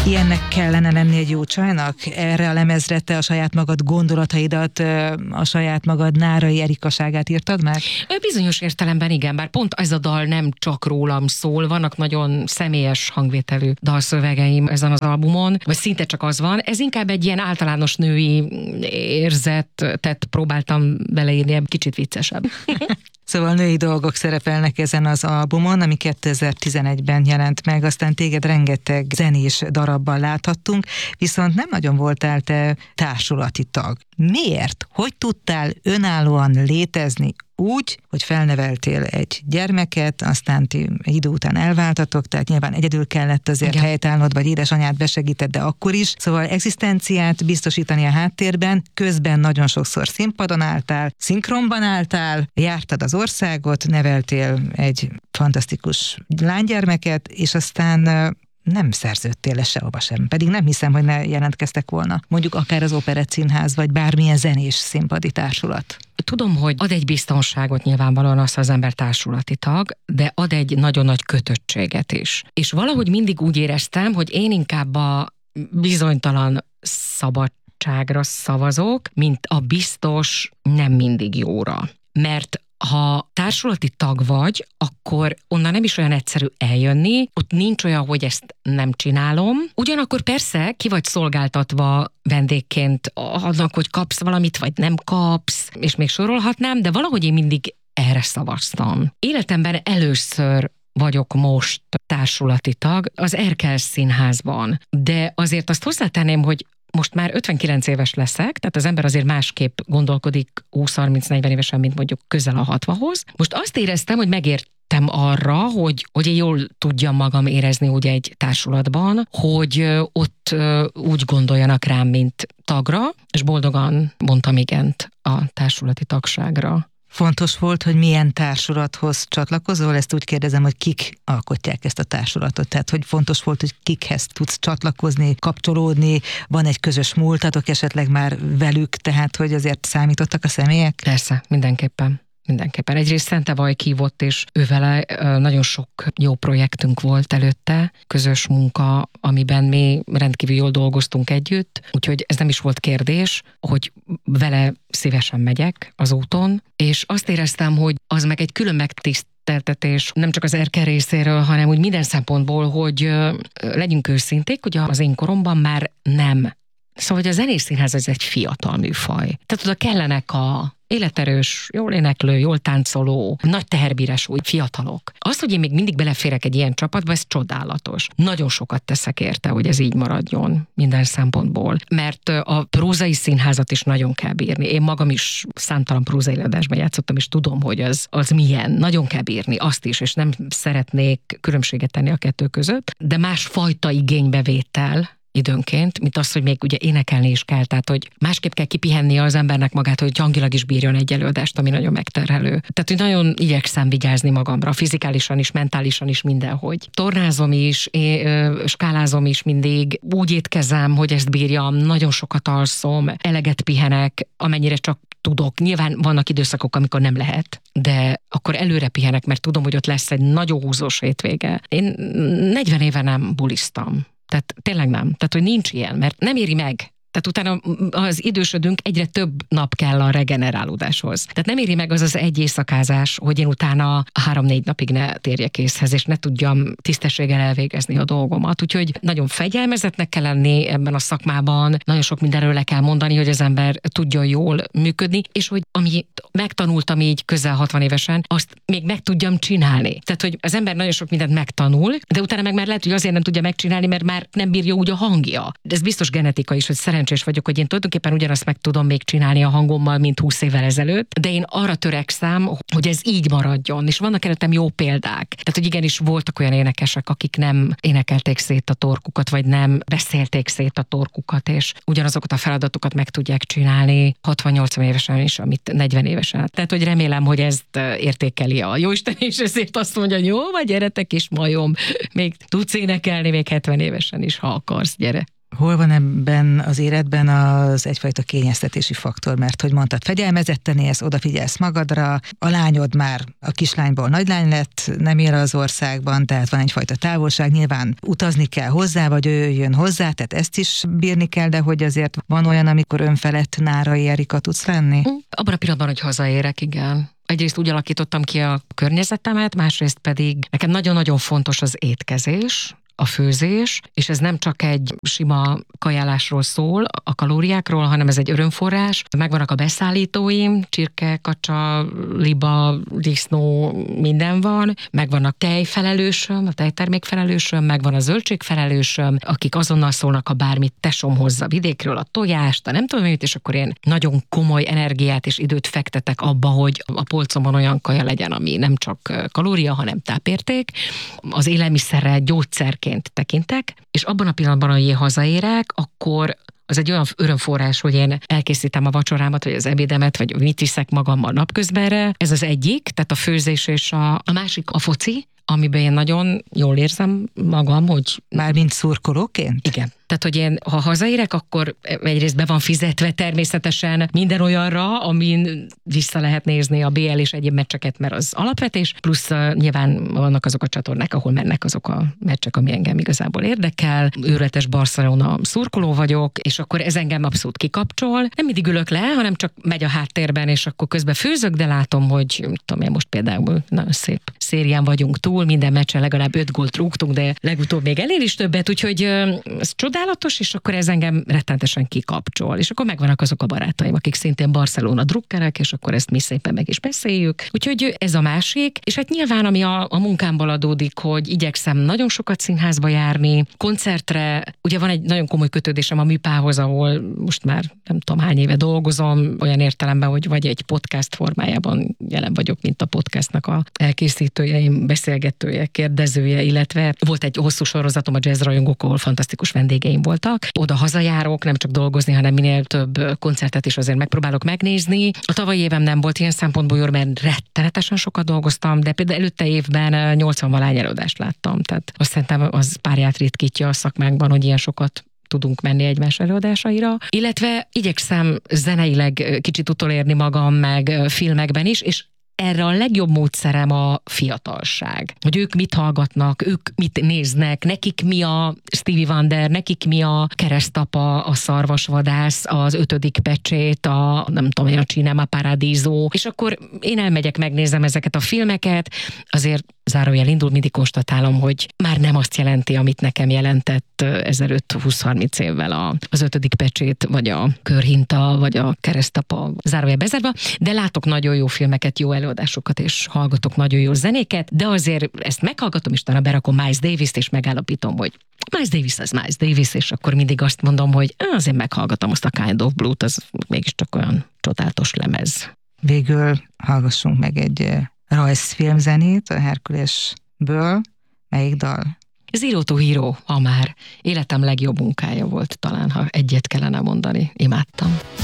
Ilyennek kellene lenni egy jó csajnak? Erre a lemezre te a saját magad gondolataidat, a saját magad nárai erikaságát írtad meg? Bizonyos értelemben igen, bár pont ez a dal nem csak rólam szól, vannak nagyon személyes hangvételű dalszövegeim ezen az albumon, vagy szinte csak az van. Ez inkább egy ilyen általános női érzetet próbáltam beleírni, kicsit viccesebb. Szóval női dolgok szerepelnek ezen az albumon, ami 2011-ben jelent meg, aztán téged rengeteg zenés darabban láthattunk, viszont nem nagyon voltál te társulati tag. Miért? Hogy tudtál önállóan létezni úgy, hogy felneveltél egy gyermeket, aztán ti idő után elváltatok, tehát nyilván egyedül kellett azért helytállnod, vagy édesanyád besegített, de akkor is. Szóval egzisztenciát biztosítani a háttérben, közben nagyon sokszor színpadon álltál, szinkronban álltál, jártad az országot, neveltél egy fantasztikus lánygyermeket, és aztán nem szerződtél le sehova sem. Pedig nem hiszem, hogy ne jelentkeztek volna. Mondjuk akár az Operett Színház, vagy bármilyen zenés színpadi társulat. Tudom, hogy ad egy biztonságot nyilvánvalóan az ember társulati tag, de ad egy nagyon nagy kötöttséget is. És valahogy mindig úgy éreztem, hogy én inkább a bizonytalan szabadságra szavazok, mint a biztos nem mindig jóra. Mert ha társulati tag vagy, akkor onnan nem is olyan egyszerű eljönni, ott nincs olyan, hogy ezt nem csinálom. Ugyanakkor persze ki vagy szolgáltatva vendégként annak, hogy kapsz valamit, vagy nem kapsz, és még sorolhatnám, de valahogy én mindig erre szavaztam. Életemben először vagyok most társulati tag az Erkel Színházban, de azért azt hozzátenném, hogy most már 59 éves leszek, tehát az ember azért másképp gondolkodik 20-30-40 évesen, mint mondjuk közel a 60-hoz. Most azt éreztem, hogy megértem arra, hogy én jól tudjam magam érezni úgy egy társulatban, hogy ott úgy gondoljanak rám, mint tagra, és boldogan mondtam igent a társulati tagságra. Fontos volt, hogy milyen társulathoz csatlakozol? Ezt úgy kérdezem, hogy kik alkotják ezt a társulatot. Tehát, hogy fontos volt, hogy kikhez tudsz csatlakozni, kapcsolódni, van egy közös múltatok esetleg már velük, tehát, hogy azért számítottak a személyek? Persze, mindenképpen. Mindenképpen. Egyrészt Szentevaj hívott, és ővele nagyon sok jó projektünk volt előtte, közös munka, amiben mi rendkívül jól dolgoztunk együtt, úgyhogy ez nem is volt kérdés, hogy vele szívesen megyek az úton, és azt éreztem, hogy az meg egy külön megtiszteltetés, nem csak az Erkel részéről, hanem úgy minden szempontból, hogy legyünk őszinték, ugye az én koromban már nem. Szóval, hogy a zenés színház ez egy fiatal műfaj. Tehát oda kellenek a életerős, jól éneklő, jól táncoló, nagy teherbírás új fiatalok. Az, hogy én még mindig beleférek egy ilyen csapatba, ez csodálatos. Nagyon sokat teszek érte, hogy ez így maradjon minden szempontból. Mert a prózai színházat is nagyon kell bírni. Én magam is számtalan prózai előadásban játszottam, és tudom, hogy az milyen. Nagyon kell bírni azt is, és nem szeretnék különbséget tenni a kettő között, de másfajta igénybevétel időnként, mint az, hogy még ugye énekelni is kell, tehát hogy másképp kell kipihennie az embernek magát, hogy hangilag is bírjon egy előadást, ami nagyon megterhelő. Tehát, hogy nagyon igyekszem vigyázni magamra, fizikálisan is, mentálisan is, mindenhogy. Tornázom is, skálázom is mindig, úgy étkezem, hogy ezt bírjam, nagyon sokat alszom, eleget pihenek, amennyire csak tudok. Nyilván vannak időszakok, amikor nem lehet, de akkor előre pihenek, mert tudom, hogy ott lesz egy nagyon húzós hétvége. Én 40 éve nem buliztam. Tehát tényleg nem. Tehát, hogy nincs ilyen, mert nem éri meg. Tehát utána az idősödünk, egyre több nap kell a regenerálódáshoz. Tehát nem éri meg az egy éjszakázás, hogy én utána 3-4 napig ne térjek észhez, és ne tudjam tisztességgel elvégezni a dolgomat. Úgyhogy nagyon fegyelmezetnek kell lenni ebben a szakmában, nagyon sok mindenről le kell mondani, hogy az ember tudjon jól működni, és hogy amit megtanultam így közel 60 évesen, azt még meg tudjam csinálni. Tehát, hogy az ember nagyon sok mindent megtanul, de utána meg már lehet, hogy azért nem tudja megcsinálni, mert már nem bírja úgy a hangja. De ez biztos genetika is, hogy szerencsés vagyok, hogy én tulajdonképpen ugyanazt meg tudom még csinálni a hangommal, mint 20 évvel ezelőtt, de én arra törekszem, hogy ez így maradjon, és vannak előttem jó példák. Tehát, hogy igenis voltak olyan énekesek, akik nem énekelték szét a torkukat, vagy nem beszélték szét a torkukat, és ugyanazokat a feladatokat meg tudják csinálni 60-80 évesen is, amit 40 évesen. Tehát, hogy remélem, hogy ezt értékeli a Jóisten, és ezért azt mondja, hogy jó, vagy gyeretek is majom, még tudsz énekelni még 70 évesen is, ha akarsz, gyere. Hol van ebben az életben az egyfajta kényeztetési faktor? Mert hogy mondtad, fegyelmezetten élsz, odafigyelsz magadra, a lányod már a kislányból nagylány lett, nem él az országban, tehát van egyfajta távolság, nyilván utazni kell hozzá, vagy ő jön hozzá, tehát ezt is bírni kell, de hogy azért van olyan, amikor önfelett Nárai Erika tudsz lenni? Abban a pillanatban, hogy hazaérek, igen. Egyrészt úgy alakítottam ki a környezetemet, másrészt pedig nekem nagyon-nagyon fontos az étkezés, a főzés, és ez nem csak egy sima kajálásról szól, a kalóriákról, hanem ez egy örömforrás. Megvannak a beszállítóim, csirke, kacsa, liba, disznó, minden van. Megvan a tejfelelősöm, a tejtermékfelelősöm, megvan a zöldségfelelősöm, akik azonnal szólnak, ha bármit tesom hozza vidékről, a tojást, nem tudom mit, és akkor én nagyon komoly energiát és időt fektetek abba, hogy a polcomon olyan kaja legyen, ami nem csak kalória, hanem tápérték. Az élelmiszerre gyógyszer tekintek, és abban a pillanatban, hogy én hazaérek, akkor az egy olyan örömforrás, hogy én elkészítem a vacsorámat, vagy az ebédemet, vagy mit viszek magammal napközbenre. Ez az egyik, tehát a főzés, és a másik a foci, amiben én nagyon jól érzem magam, hogy... Mármint szurkolóként? Igen. Tehát, hogy én, ha hazaérek, akkor egyrészt be van fizetve természetesen minden olyanra, amin vissza lehet nézni a BL és egyéb meccseket, mert az alapvetés, plusz nyilván vannak azok a csatornák, ahol mennek azok a meccsek, ami engem igazából érdekel. Őrületes Barcelona szurkoló vagyok, és akkor ez engem abszolút kikapcsol. Nem mindig ülök le, hanem csak megy a háttérben, és akkor közben főzök, de látom, hogy tudom én, most például nagyon szép szérián vagyunk túl, minden meccsen legalább 5 gólt rúgtunk, de legutóbb még ennél is többet, úgyhogy ez csodálatos, és akkor ez engem rettentesen kikapcsol. És akkor megvannak azok a barátaim, akik szintén Barcelona drukkerek, és akkor ezt mi szépen meg is beszéljük. Úgyhogy ez a másik, és hát nyilván ami a munkámból adódik, hogy igyekszem nagyon sokat színházba járni, koncertre, ugye van egy nagyon komoly kötődésem a Műpához, ahol most már nem tudom hány éve dolgozom, olyan értelemben, hogy vagy egy podcast formájában jelen vagyok, mint a podcastnak a elkészítője, beszélgetője, kérdezője, illetve volt egy hosszú sorozatom a Jazz Rajongók, ahol fantasztikus vendégeim voltak. Oda hazajárok, nem csak dolgozni, hanem minél több koncertet is azért megpróbálok megnézni. A tavalyi évem nem volt ilyen szempontból jó, mert rettenetesen sokat dolgoztam, de például előtte évben 80-valány előadást láttam. Tehát azt szerintem az párját ritkítja a szakmánkban, hogy ilyen sokat tudunk menni egymás előadásaira. Illetve igyekszem zeneileg kicsit utolérni magam, meg filmekben is, és erre a legjobb módszerem a fiatalság. Hogy ők mit hallgatnak, ők mit néznek, nekik mi a Stevie Wonder, nekik mi a Keresztapa, a Szarvasvadász, az 5. pecsét, a nem tudom, a Cinema Paradiso, és akkor én elmegyek, megnézem ezeket a filmeket, azért zárójel indul, mindig konstatálom, hogy már nem azt jelenti, amit nekem jelentett ezelőtt 20-30 évvel az 5. pecsét, vagy a Körhinta, vagy a Keresztapa, zárójel bezárva, de látok nagyon jó filmeket, jó előadásokat, és hallgatok nagyon jó zenéket, de azért ezt meghallgatom, és utána berakom Miles Davis-t, és megállapítom, hogy Miles Davis az Miles Davis, és akkor mindig azt mondom, hogy azért meghallgatom azt a Kind of Blue-t, az mégiscsak olyan csodálatos lemez. Végül hallgassunk meg egy rajzfilmzenét a Herkulesből. Melyik dal? Zero to Hero, ha már életem legjobb munkája volt talán, ha egyet kellene mondani. Imádtam.